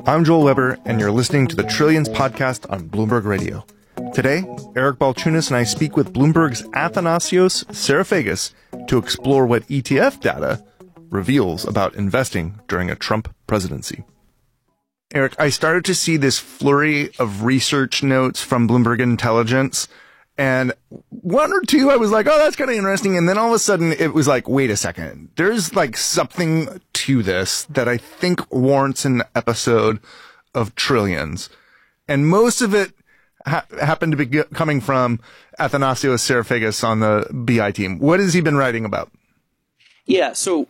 I'm Joel Weber, and you're listening to the Trillions podcast on Bloomberg Radio. Today, Eric Balchunas and I speak with Bloomberg's Athanasios Sarafagis to explore what ETF data reveals about investing during a Trump presidency. Eric, I started to see this flurry of research notes from Bloomberg Intelligence, and one or two I was like, oh, that's kind of interesting. And then all of a sudden it was like, wait a second, there's like something to this that I think warrants an episode of Trillions. And most of it happened to be coming from Athanasios Sarafagis on the BI team. What has he been writing about? Yeah, so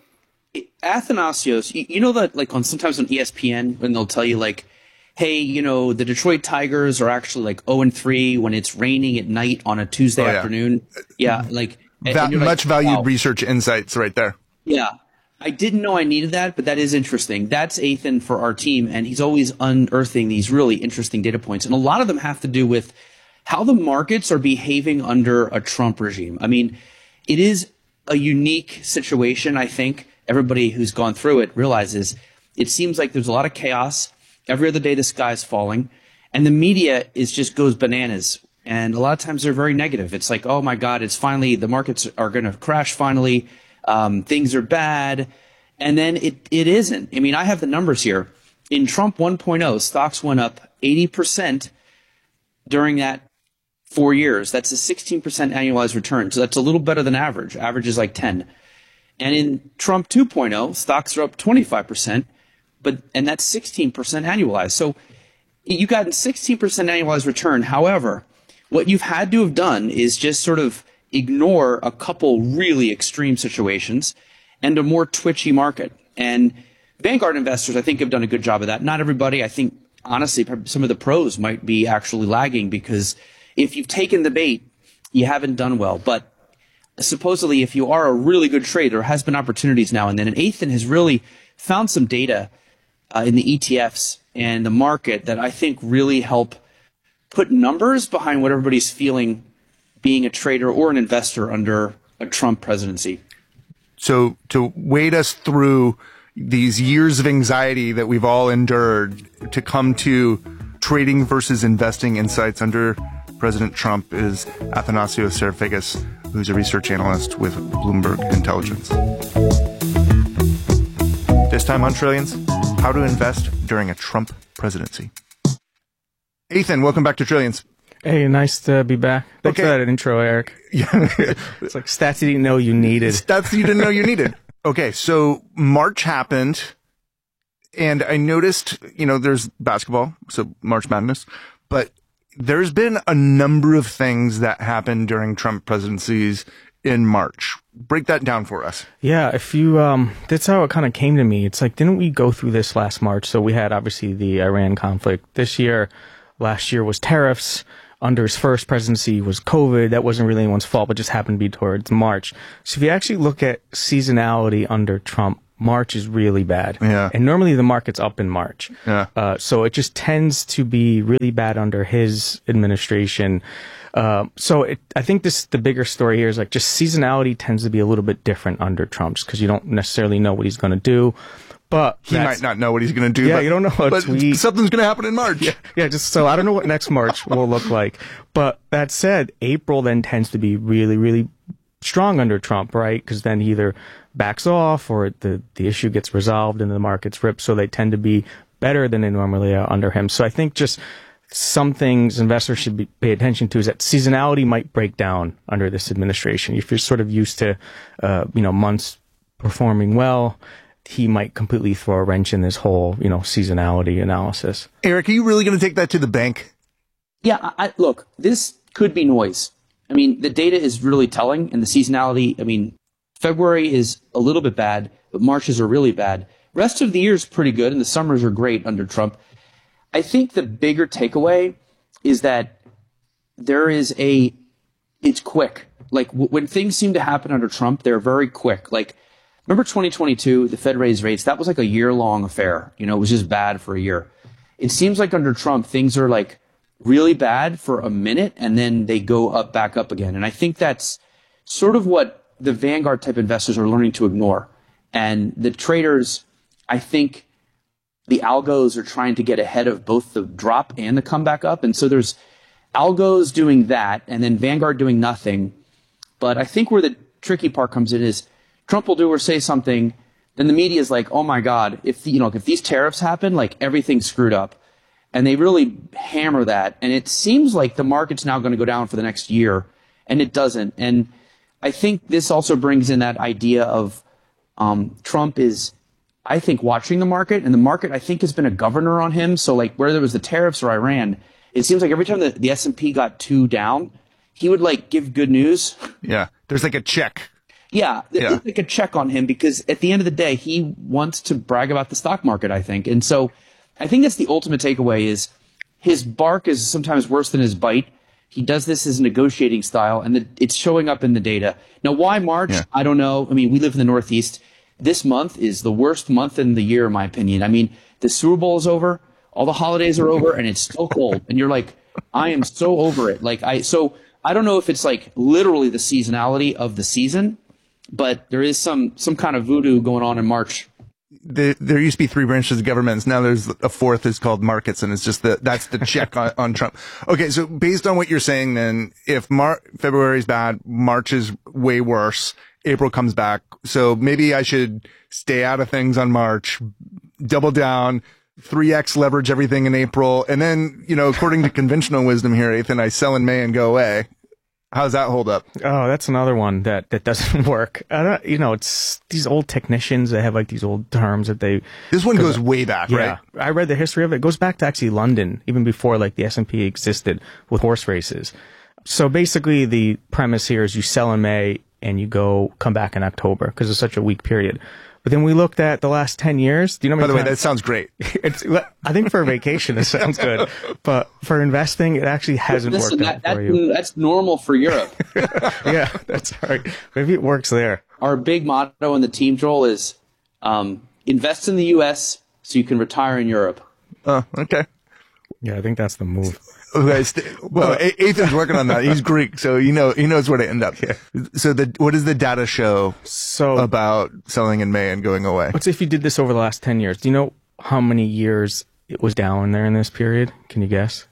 Athanasios, you know that like sometimes on ESPN when they'll tell you like, hey, you know, the Detroit Tigers are actually like 0-3 when it's raining at night on a Tuesday afternoon. Yeah, like that much valued research insights right there. Yeah. I didn't know I needed that, but that is interesting. That's Athan for our team, and he's always unearthing these really interesting data points. And a lot of them have to do with how the markets are behaving under a Trump regime. I mean, it is a unique situation, I think. Everybody who's gone through it realizes it seems like there's a lot of chaos. Every other day the sky's falling, and the media just goes bananas. And a lot of times they're very negative. It's like, oh my God, it's finally, the markets are going to crash finally. Things are bad. And then it isn't. I mean, I have the numbers here. In Trump 1.0, stocks went up 80% during that 4 years. That's a 16% annualized return. So that's a little better than average. Average is like 10. And in Trump 2.0, stocks are up 25%, and that's 16% annualized. So you got a 16% annualized return. However, what you've had to have done is just sort of ignore a couple really extreme situations and a more twitchy market. And Vanguard investors, I think, have done a good job of that. Not everybody. I think, honestly, some of the pros might be actually lagging because if you've taken the bait, you haven't done well. But supposedly, if you are a really good trader, has been opportunities now and then. And Athan has really found some data in the ETFs and the market that I think really help put numbers behind what everybody's feeling being a trader or an investor under a Trump presidency. So to wade us through these years of anxiety that we've all endured to come to trading versus investing insights under President Trump is Athanasios Sarafagis, who's a research analyst with Bloomberg Intelligence. This time on Trillions, how to invest during a Trump presidency. Athan, welcome back to Trillions. Hey, nice to be back. Thanks for that intro, Eric. Yeah. It's like stats you didn't know you needed. Stats you didn't know you needed. Okay, so March happened, and I noticed, there's basketball, so March Madness, but there's been a number of things that happened during Trump presidencies in March. Break that down for us. Yeah, if you, that's how it kind of came to me. It's like, didn't we go through this last March? So we had obviously the Iran conflict this year. Last year was tariffs. Under his first presidency was COVID. That wasn't really anyone's fault, but just happened to be towards March. So if you actually look at seasonality under Trump, March is really bad. Yeah. And normally the market's up in March. Yeah. So it just tends to be really bad under his administration. I think the bigger story here is like just seasonality tends to be a little bit different under Trump just because you don't necessarily know what he's going to do. But he might not know what he's going to do. Yeah, you don't know what something's going to happen in March. Yeah, just so I don't know what next March will look like. But that said, April then tends to be really, really strong under Trump, right? Because then he either backs off or the issue gets resolved and the markets rip. So they tend to be better than they normally are under him. So I think just some things investors should pay attention to is that seasonality might break down under this administration. If you're sort of used to, months performing well, he might completely throw a wrench in this whole, seasonality analysis. Eric, are you really going to take that to the bank? Yeah, look, this could be noise. I mean, the data is really telling, and the seasonality, February is a little bit bad, but Marches are really bad. Rest of the year is pretty good, and the summers are great under Trump. I think the bigger takeaway is that it's quick. Like, when things seem to happen under Trump, they're very quick. Like, remember 2022, the Fed raised rates? That was like a year-long affair. It was just bad for a year. It seems like under Trump, things are like really bad for a minute, and then they go back up again. And I think that's sort of what the Vanguard type investors are learning to ignore. And the traders, I think, the algos are trying to get ahead of both the drop and the comeback up. And so there's algos doing that and then Vanguard doing nothing. But I think where the tricky part comes in is Trump will do or say something, then the media is like, oh my God, if these tariffs happen, like everything's screwed up. And they really hammer that. And it seems like the market's now going to go down for the next year, and it doesn't. And I think this also brings in that idea of Trump is, I think, watching the market, and the market, I think, has been a governor on him. So like whether it was the tariffs or Iran, it seems like every time the S&P got 2 down, he would like give good news. Yeah. There's like a check. Yeah. It's like a check on him because at the end of the day, he wants to brag about the stock market, I think. And so I think that's the ultimate takeaway is his bark is sometimes worse than his bite. He does this as a negotiating style, and it's showing up in the data. Now, why March? Yeah. I don't know. I mean, we live in the Northeast. This month is the worst month in the year, in my opinion. I mean, the Super Bowl is over, all the holidays are over, and it's still cold. And you're like, I am so over it. So I don't know if it's like literally the seasonality of the season, but there is some kind of voodoo going on in March. There used to be 3 branches of governments. Now there's a 4th is called markets, and it's just that's the check on Trump. Okay, so based on what you're saying, then if February is bad, March is way worse. April comes back. So maybe I should stay out of things on March, double down, 3x leverage everything in April. And then, according to conventional wisdom here, Ethan, I sell in May and go away. How's that hold up? Oh, that's another one that doesn't work. It's these old technicians. They have like these old terms that they. This one goes way back, right? I read the history of it. It goes back to actually London, even before like the S&P existed with horse races. So basically the premise here is you sell in May and you come back in October because it's such a weak period. But then we looked at the last 10 years. Do you know? By the way, that sounds great. I think for a vacation, it sounds good. But for investing, it actually hasn't worked out for you. That's normal for Europe. Yeah, that's right. Maybe it works there. Our big motto in the team, Joel, is invest in the U.S. so you can retire in Europe. Oh, okay. Yeah, I think that's the move. Well, Ethan's working on that. He's Greek, so he knows where to end up. Yeah. So what does the data show about selling in May and going away? Let's say if you did this over the last 10 years, do you know how many years it was down there in this period? Can you guess?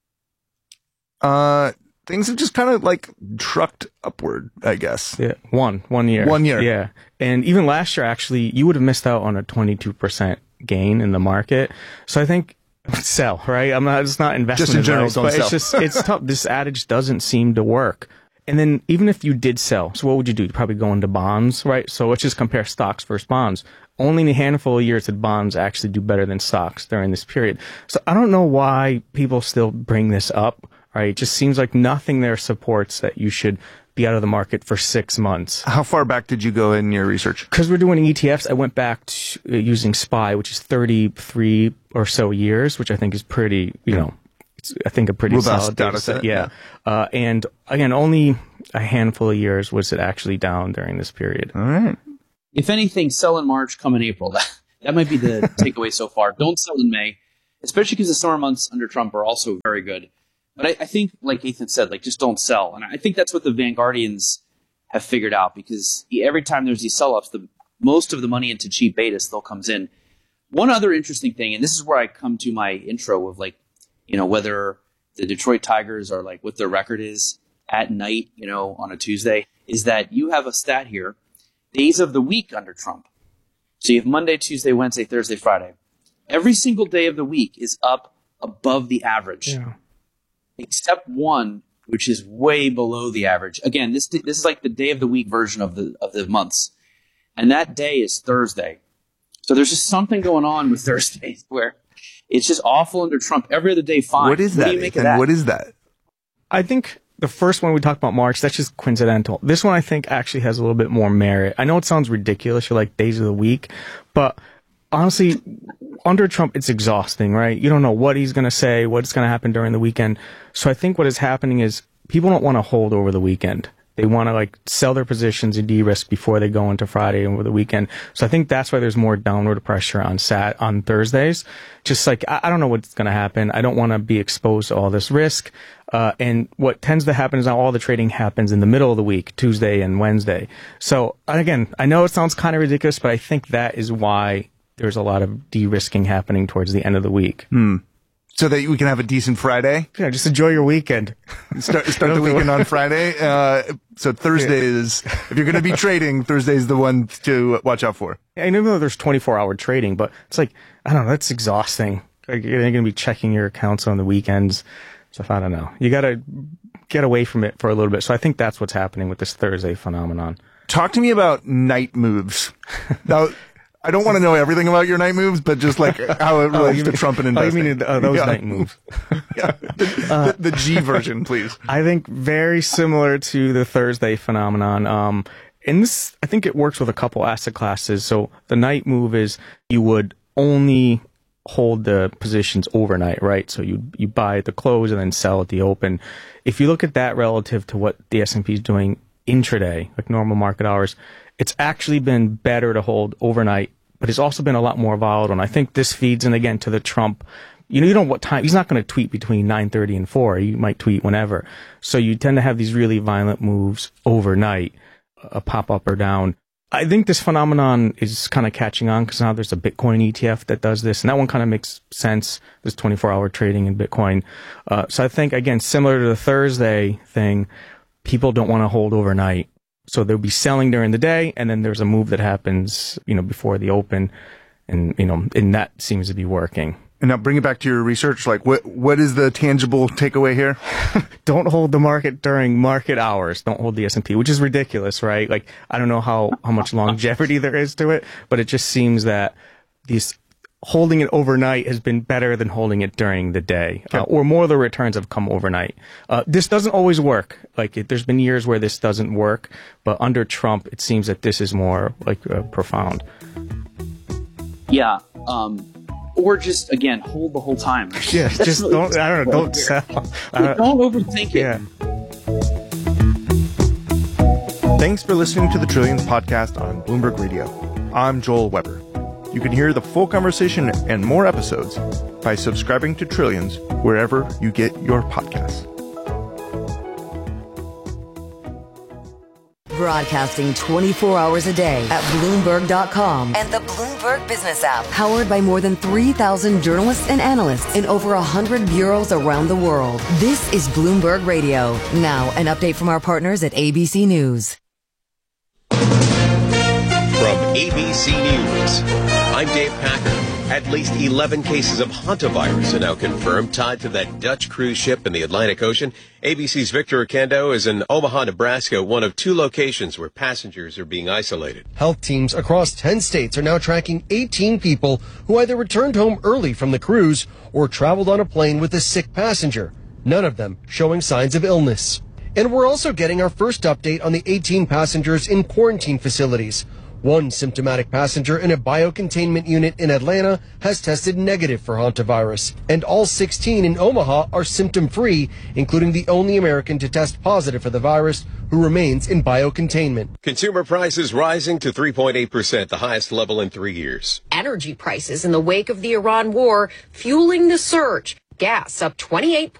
Things have just kind of like trucked upward, I guess. Yeah, one year. 1 year. Yeah. And even last year, actually, you would have missed out on a 22% gain in the market. So I think sell, right? It's not investment just in general, advice, don't sell. It's tough. This adage doesn't seem to work. And then even if you did sell, so what would you do? You'd probably go into bonds, right? So let's just compare stocks versus bonds. Only in a handful of years did bonds actually do better than stocks during this period. So I don't know why people still bring this up, right? It just seems like nothing there supports that you should be out of the market for 6 months. How far back did you go in your research? Because we're doing ETFs, I went back to using SPY, which is 33 or so years, which I think is pretty, it's, I think, a pretty robust solid data set. Yeah. And again, only a handful of years was it actually down during this period. All right. If anything, sell in March, come in April. That might be the takeaway so far. Don't sell in May, especially because the summer months under Trump are also very good. But I think, like Ethan said, just don't sell. And I think that's what the Vanguardians have figured out, because every time there's these sell-ups, most of the money into cheap beta still comes in. One other interesting thing, and this is where I come to my intro of whether the Detroit Tigers are what their record is at night, on a Tuesday, is that you have a stat here, days of the week under Trump. So you have Monday, Tuesday, Wednesday, Thursday, Friday. Every single day of the week is up above the average. Yeah. Except one, which is way below the average. Again, this is like the day of the week version of the months, and that day is Thursday. So there's just something going on with Thursdays where it's just awful under Trump. Every other day, fine. What is that? What do you make of that? What is that? I think the first one we talked about March, that's just coincidental. This one I think actually has a little bit more merit. I know it sounds ridiculous. You're like days of the week, but honestly, under Trump, it's exhausting, right? You don't know what he's going to say, what's going to happen during the weekend. So I think what is happening is people don't want to hold over the weekend. They want to sell their positions and de-risk before they go into Friday and over the weekend. So I think that's why there's more downward pressure on Thursdays. Just I don't know what's going to happen. I don't want to be exposed to all this risk. And what tends to happen is now all the trading happens in the middle of the week, Tuesday and Wednesday. So again, I know it sounds kind of ridiculous, but I think that is why there's a lot of de-risking happening towards the end of the week. So that we can have a decent Friday. Yeah, just enjoy your weekend. Start the weekend on Friday. So Thursday is, if you're going to be trading, Thursday is the one to watch out for. I know there's 24-hour trading, but it's like, I don't know, that's exhausting. Like, you're going to be checking your accounts on the weekends. So I don't know. You got to get away from it for a little bit. So I think that's what's happening with this Thursday phenomenon. Talk to me about night moves. Now, I don't want to know everything about your night moves, but just like how it relates to Trump and investing. You mean those night moves? Yeah. The G version, please. I think very similar to the Thursday phenomenon. And this, I think it works with a couple asset classes. So the night move is you would only hold the positions overnight, right? So you buy at the close and then sell at the open. If you look at that relative to what the S&P is doing intraday, like normal market hours, it's actually been better to hold overnight, but it's also been a lot more volatile. And I think this feeds in again to the Trump. You don't know what time. He's not going to tweet between 9:30 and 4. He might tweet whenever. So you tend to have these really violent moves overnight, a pop up or down. I think this phenomenon is kind of catching on because now there's a Bitcoin ETF that does this, and that one kind of makes sense. There's 24-hour trading in Bitcoin. So I think, again, similar to the Thursday thing, people don't want to hold overnight. So they'll be selling during the day, and then there's a move that happens, before the open, and that seems to be working. And now bring it back to your research. Like, what is the tangible takeaway here? Don't hold the market during market hours. Don't hold the S&P, which is ridiculous, right? Like, I don't know how much longevity there is to it, but it just seems that holding it overnight has been better than holding it during the day, or more of the returns have come overnight. This doesn't always work. Like, there's been years where this doesn't work, but under Trump, it seems that this is more like profound. Yeah. Or just, again, hold the whole time. Yeah, just don't, I don't know, don't sell. Don't overthink it. Yeah. Thanks for listening to the Trillions podcast on Bloomberg Radio. I'm Joel Weber. You can hear the full conversation and more episodes by subscribing to Trillions wherever you get your podcasts. Broadcasting 24 hours a day at Bloomberg.com and the Bloomberg Business app. Powered by more than 3,000 journalists and analysts in over 100 bureaus around the world. This is Bloomberg Radio. Now, an update from our partners at ABC News. From ABC News, I'm Dave Packer. At least 11 cases of hantavirus are now confirmed tied to that Dutch cruise ship in the Atlantic Ocean. ABC's Victor Oquendo is in Omaha, Nebraska, one of two locations where passengers are being isolated. Health teams across 10 states are now tracking 18 people who either returned home early from the cruise or traveled on a plane with a sick passenger, none of them showing signs of illness. And we're also getting our first update on the 18 passengers in quarantine facilities. One symptomatic passenger in a biocontainment unit in Atlanta has tested negative for hantavirus, and all 16 in Omaha are symptom-free, including the only American to test positive for the virus, who remains in biocontainment. Consumer prices rising to 3.8%, the highest level in 3 years. Energy prices in the wake of the Iran war fueling the surge. Gas up 28